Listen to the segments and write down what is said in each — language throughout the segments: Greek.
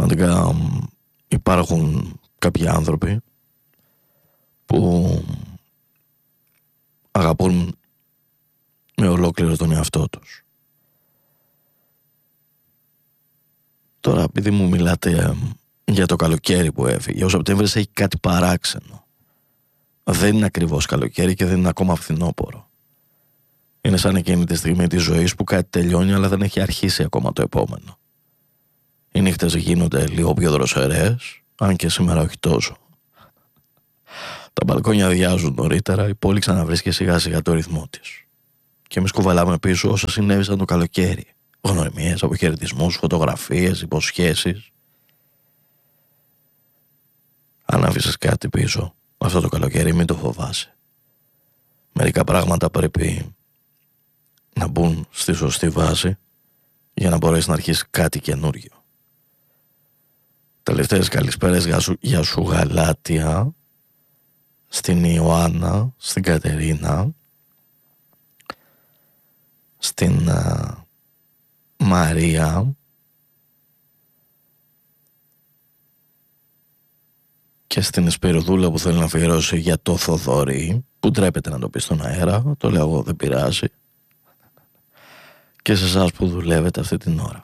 Πραγματικά υπάρχουν κάποιοι άνθρωποι που αγαπούν με ολόκληρο τον εαυτό τους. Τώρα, επειδή μου μιλάτε για το καλοκαίρι που έφυγε, ο Σεπτέμβρης έχει κάτι παράξενο. Δεν είναι ακριβώς καλοκαίρι και δεν είναι ακόμα φθινόπωρο. Είναι σαν εκείνη τη στιγμή της ζωής που κάτι τελειώνει αλλά δεν έχει αρχίσει ακόμα το επόμενο. Οι νύχτες γίνονται λίγο πιο δροσερές, αν και σήμερα όχι τόσο. Τα μπαλκόνια αδειάζουν νωρίτερα, η πόλη ξαναβρίσκει σιγά σιγά το ρυθμό της. Και εμείς κουβαλάμε πίσω όσα συνέβησαν το καλοκαίρι. Γνωριμίες, αποχαιρετισμούς, φωτογραφίες, υποσχέσεις. Αν άφησες κάτι πίσω αυτό το καλοκαίρι, μην το φοβάσαι. Μερικά πράγματα πρέπει να μπουν στη σωστή βάση για να μπορέσει να αρχίσει κάτι καινούριο. Τελευταίες καλησπέρες για σου Γαλάτια, στην Ιωάννα, στην Κατερίνα, στην Μαρία και στην Εσπυροδούλα που θέλει να αφιερώσει για το Θοδωρή, που ντρέπεται να το πει στον αέρα, το λέω εγώ, δεν πειράζει, και σε εσάς που δουλεύετε αυτή την ώρα.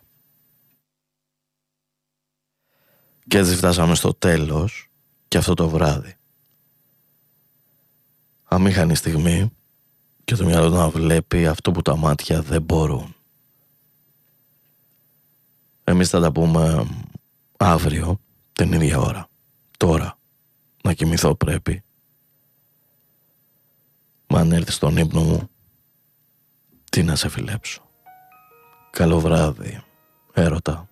Και έτσι φτάσαμε στο τέλος και αυτό το βράδυ. Αμήχανη στιγμή και το μυαλό να βλέπει αυτό που τα μάτια δεν μπορούν. Εμείς θα τα πούμε αύριο την ίδια ώρα. Τώρα να κοιμηθώ πρέπει. Μα αν έρθει στον ύπνο μου, τι να σε φιλέψω. Καλό βράδυ, έρωτα.